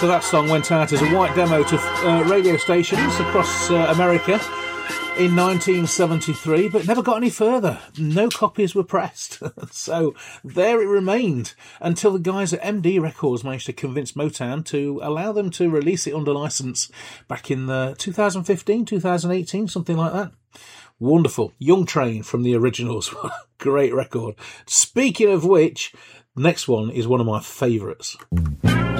So that song went out as a white demo to radio stations across America in 1973, but never got any further. No copies were pressed. So there it remained until the guys at MD Records managed to convince Motown to allow them to release it under license back in 2015, 2018, something like that. Wonderful. Young Train from the originals. Great record. Speaking of which, next one is one of my favourites.